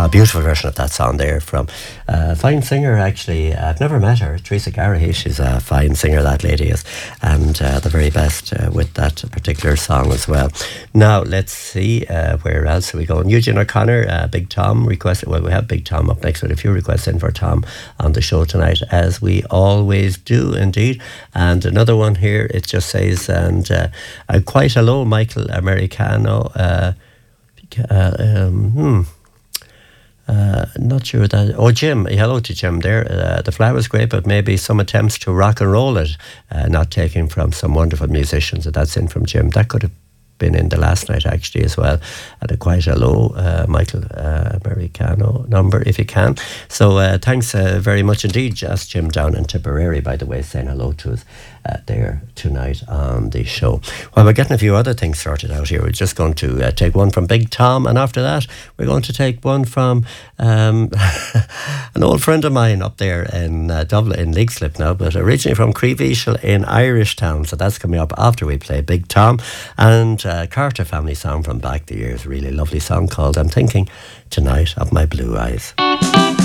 A beautiful version of that song there from a fine singer, actually. I've never met her, Teresa Garahy. She's a fine singer, that lady is, and the very best with that particular song as well. Now, let's see where else are we going. Eugene O'Connor, Big Tom requested. Well, we have Big Tom up next with a few requests in for Tom on the show tonight, as we always do indeed. And another one here, it just says, and quite hello, Michael Americano. Not sure that. Oh, Jim. Hello to Jim there. The flower was great, but maybe some attempts to rock and roll it, not taken from some wonderful musicians. So that's in from Jim. That could have been in the last night actually as well, at a quite a low Michael Americano number if you can. So thanks very much indeed. Just Jim down in Tipperary, by the way, saying hello to us there tonight on the show. Well, we're getting a few other things sorted out here. We're just going to take one from Big Tom, and after that we're going to take one from an old friend of mine up there in Dublin, in Leixlip now, but originally from Creevishel in Irishtown. So that's coming up after we play Big Tom, and Carter family song from back the years, really lovely song called I'm Thinking Tonight of My Blue Eyes.